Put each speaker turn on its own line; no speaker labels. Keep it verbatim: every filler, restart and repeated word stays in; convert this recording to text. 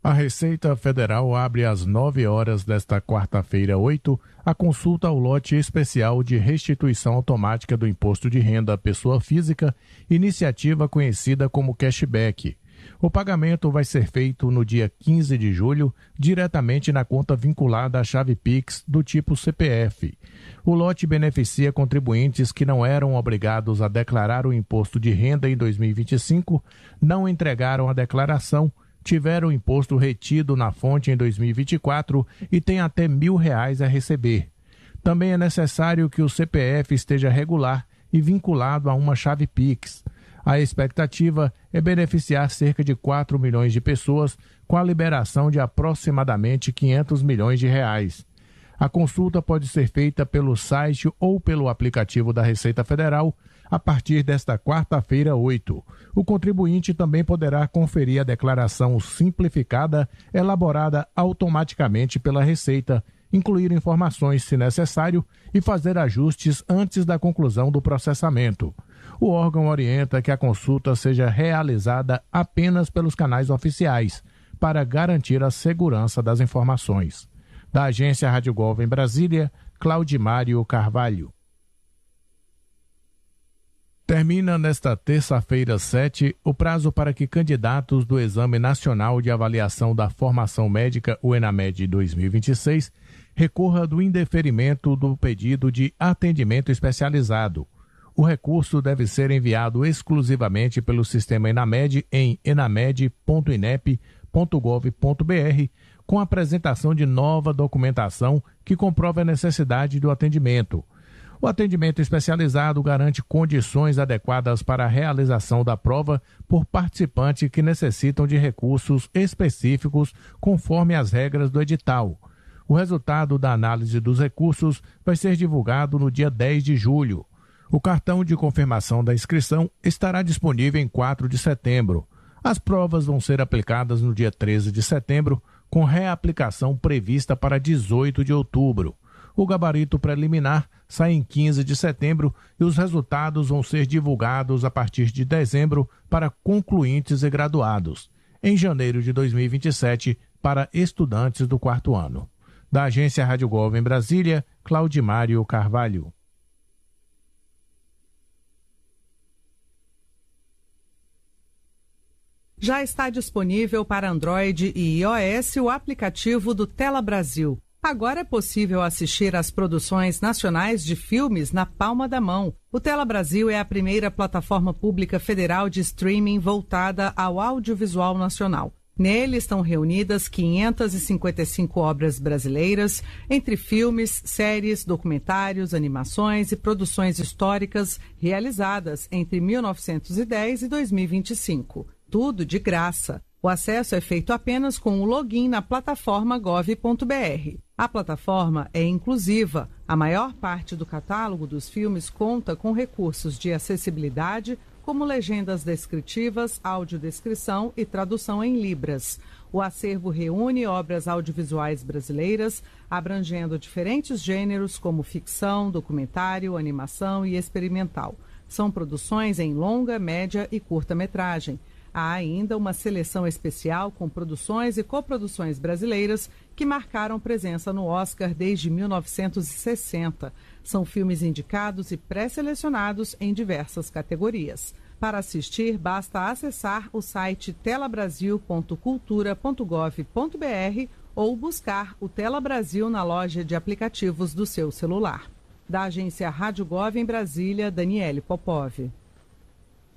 A Receita Federal abre às nove horas desta quarta-feira, oito, a consulta ao lote especial de restituição automática do Imposto de Renda à Pessoa Física, iniciativa conhecida como cashback. O pagamento vai ser feito no dia quinze de julho, diretamente na conta vinculada à chave Pix do tipo C P F. O lote beneficia contribuintes que não eram obrigados a declarar o imposto de renda em dois mil e vinte e cinco, não entregaram a declaração, tiveram o imposto retido na fonte em dois mil e vinte e quatro e têm até mil reais a receber. Também é necessário que o C P F esteja regular e vinculado a uma chave Pix. A expectativa é beneficiar cerca de quatro milhões de pessoas com a liberação de aproximadamente quinhentos milhões de reais. A consulta pode ser feita pelo site ou pelo aplicativo da Receita Federal a partir desta quarta-feira, oito. O contribuinte também poderá conferir a declaração simplificada elaborada automaticamente pela Receita, incluir informações se necessário e fazer ajustes antes da conclusão do processamento. O órgão orienta que a consulta seja realizada apenas pelos canais oficiais, para garantir a segurança das informações. Da Agência Rádio Gov em Brasília, Claudimário Carvalho. Termina nesta terça-feira, sete, o prazo para que candidatos do Exame Nacional de Avaliação da Formação Médica, o ENAMED dois mil e vinte e seis, recorra do indeferimento do pedido de atendimento especializado. O recurso deve ser enviado exclusivamente pelo sistema ENAMED em enamed ponto inep ponto gov ponto br, com a apresentação de nova documentação que comprove a necessidade do atendimento. O atendimento especializado garante condições adequadas para a realização da prova por participantes que necessitam de recursos específicos conforme as regras do edital. O resultado da análise dos recursos vai ser divulgado no dia dez de julho. O cartão de confirmação da inscrição estará disponível em quatro de setembro. As provas vão ser aplicadas no dia treze de setembro, com reaplicação prevista para dezoito de outubro. O gabarito preliminar sai em quinze de setembro e os resultados vão ser divulgados a partir de dezembro para concluintes e graduados. Em janeiro de dois mil e vinte e sete, para estudantes do quarto ano. Da Agência Rádio Gov em Brasília, Claudimário Carvalho.
Já está disponível para Android e iOS o aplicativo do Tela Brasil. Agora é possível assistir às produções nacionais de filmes na palma da mão. O Tela Brasil é a primeira plataforma pública federal de streaming voltada ao audiovisual nacional. Nele estão reunidas quinhentas e cinquenta e cinco obras brasileiras, entre filmes, séries, documentários, animações e produções históricas realizadas entre mil novecentos e dez e dois mil e vinte e cinco. Tudo de graça. O acesso é feito apenas com o login na plataforma gov ponto br. A plataforma é inclusiva. A maior parte do catálogo dos filmes conta com recursos de acessibilidade, como legendas descritivas, audiodescrição e tradução em libras. O acervo reúne obras audiovisuais brasileiras, abrangendo diferentes gêneros como ficção, documentário, animação e experimental. São produções em longa, média e curta-metragem. Há ainda uma seleção especial com produções e coproduções brasileiras que marcaram presença no Oscar desde mil novecentos e sessenta. São filmes indicados e pré-selecionados em diversas categorias. Para assistir, basta acessar o site tela brasil ponto cultura ponto gov ponto br ou buscar o Tela Brasil na loja de aplicativos do seu celular. Da agência Rádio Gov em Brasília, Daniele Popov.